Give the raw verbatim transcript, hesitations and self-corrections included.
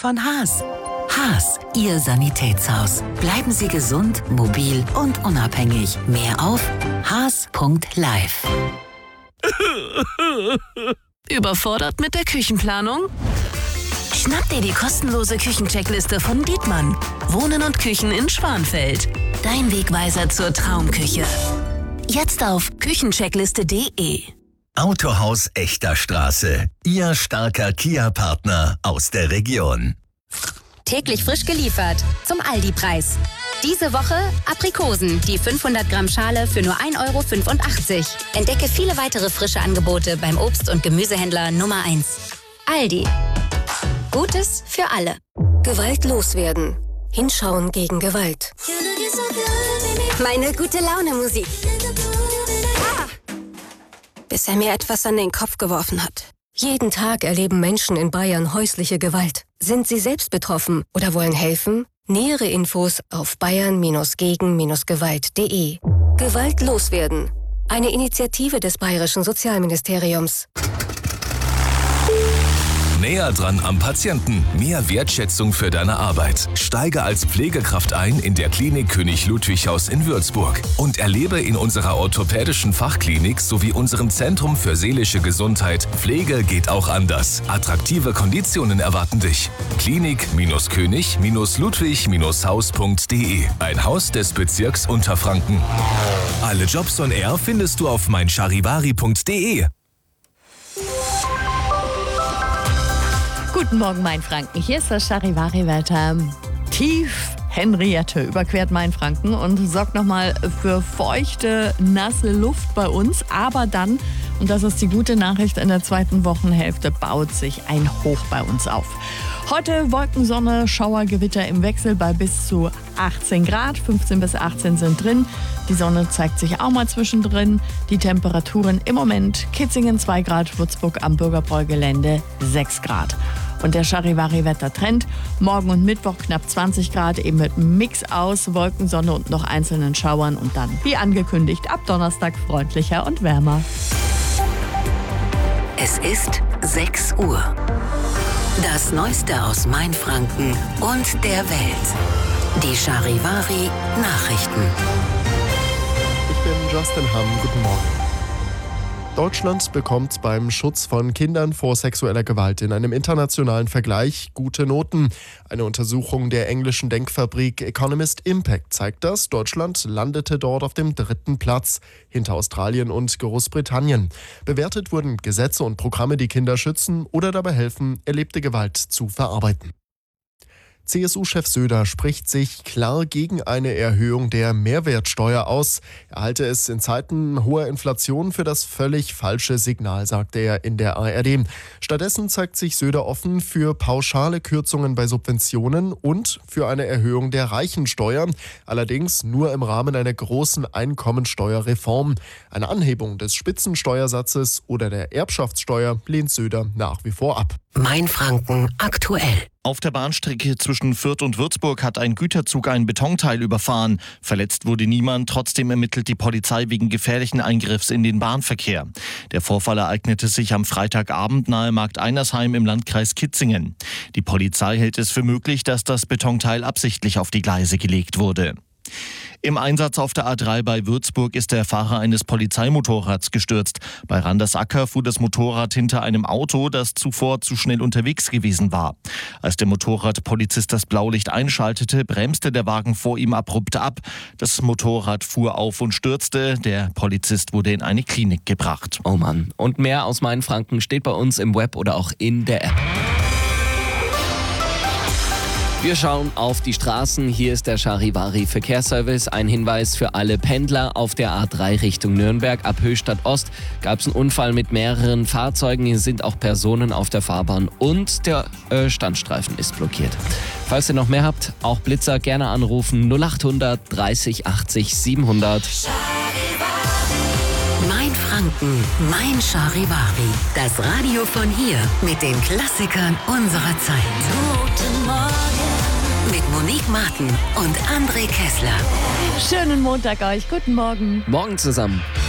von Haas. Haas, Ihr Sanitätshaus. Bleiben Sie gesund, mobil und unabhängig. Mehr auf haas punkt live. Überfordert mit der Küchenplanung? Schnapp dir die kostenlose Küchencheckliste von Dietmann. Wohnen und Küchen in Schwanfeld. Dein Wegweiser zur Traumküche. Jetzt auf küchencheckliste punkt de. Autohaus Echter Straße. Ihr starker Kia-Partner aus der Region. Täglich frisch geliefert. Zum Aldi-Preis. Diese Woche Aprikosen, die fünfhundert Gramm Schale für nur ein Euro fünfundachtzig. Entdecke viele weitere frische Angebote beim Obst- und Gemüsehändler Nummer eins. Aldi. Gutes für alle. Gewalt loswerden. Hinschauen gegen Gewalt. Meine gute Laune Musik. Ah. Bis er mir etwas an den Kopf geworfen hat. Jeden Tag erleben Menschen in Bayern häusliche Gewalt. Sind sie selbst betroffen oder wollen helfen? Nähere Infos auf bayern gegen gewalt punkt de. Gewalt loswerden. Eine Initiative des Bayerischen Sozialministeriums. Näher dran am Patienten. Mehr Wertschätzung für deine Arbeit. Steige als Pflegekraft ein in der Klinik König Ludwig Haus in Würzburg und erlebe in unserer orthopädischen Fachklinik sowie unserem Zentrum für seelische Gesundheit Pflege geht auch anders. Attraktive Konditionen erwarten dich. Klinik-König Ludwig Haus punkt de. Ein Haus des Bezirks Unterfranken. Alle Jobs on Air findest du auf mein charivari punkt de. Guten Morgen, Mainfranken. Hier ist das Charivari-Wetter. Tief Henriette überquert Mainfranken und sorgt nochmal für feuchte, nasse Luft bei uns. Aber dann, und das ist die gute Nachricht, in der zweiten Wochenhälfte baut sich ein Hoch bei uns auf. Heute Wolken, Sonne, Schauergewitter im Wechsel bei bis zu achtzehn Grad. fünfzehn bis achtzehn sind drin. Die Sonne zeigt sich auch mal zwischendrin. Die Temperaturen im Moment: Kitzingen zwei Grad, Würzburg am Bürgerbräu-Gelände sechs Grad. Und der Charivari-Wettertrend: Morgen und Mittwoch knapp zwanzig Grad, eben mit einem Mix aus Wolken, Sonne und noch einzelnen Schauern. Und dann, wie angekündigt, ab Donnerstag freundlicher und wärmer. Es ist sechs Uhr. Das Neueste aus Mainfranken und der Welt. Die Charivari Nachrichten. Ich bin Justin Hamm. Guten Morgen. Deutschland bekommt beim Schutz von Kindern vor sexueller Gewalt in einem internationalen Vergleich gute Noten. Eine Untersuchung der englischen Denkfabrik Economist Impact zeigt das. Deutschland landete dort auf dem dritten Platz, hinter Australien und Großbritannien. Bewertet wurden Gesetze und Programme, die Kinder schützen oder dabei helfen, erlebte Gewalt zu verarbeiten. C S U-Chef Söder spricht sich klar gegen eine Erhöhung der Mehrwertsteuer aus. Er halte es in Zeiten hoher Inflation für das völlig falsche Signal, sagte er in der A R D. Stattdessen zeigt sich Söder offen für pauschale Kürzungen bei Subventionen und für eine Erhöhung der Reichensteuer, allerdings nur im Rahmen einer großen Einkommensteuerreform. Eine Anhebung des Spitzensteuersatzes oder der Erbschaftssteuer lehnt Söder nach wie vor ab. Mainfranken aktuell. Auf der Bahnstrecke zwischen Fürth und Würzburg hat ein Güterzug ein Betonteil überfahren. Verletzt wurde niemand, trotzdem ermittelt die Polizei wegen gefährlichen Eingriffs in den Bahnverkehr. Der Vorfall ereignete sich am Freitagabend nahe Markt Einersheim im Landkreis Kitzingen. Die Polizei hält es für möglich, dass das Betonteil absichtlich auf die Gleise gelegt wurde. Im Einsatz auf der A drei bei Würzburg ist der Fahrer eines Polizeimotorrads gestürzt. Bei Randersacker fuhr das Motorrad hinter einem Auto, das zuvor zu schnell unterwegs gewesen war. Als der Motorradpolizist das Blaulicht einschaltete, bremste der Wagen vor ihm abrupt ab. Das Motorrad fuhr auf und stürzte. Der Polizist wurde in eine Klinik gebracht. Oh Mann. Und mehr aus Mainfranken steht bei uns im Web oder auch in der App. Wir schauen auf die Straßen. Hier ist der Charivari Verkehrsservice. Ein Hinweis für alle Pendler: Auf der A drei Richtung Nürnberg ab Höchstadt Ost gab es einen Unfall mit mehreren Fahrzeugen. Hier sind auch Personen auf der Fahrbahn und der äh, Standstreifen ist blockiert. Falls ihr noch mehr habt, auch Blitzer, gerne anrufen null acht hundert dreißig achtzig siebenhundert. Mainfranken, mein Charivari. Das Radio von hier mit den Klassikern unserer Zeit. Guten Morgen. Mit Monique Martin und André Kessler. Schönen Montag euch. Guten Morgen. Morgen zusammen.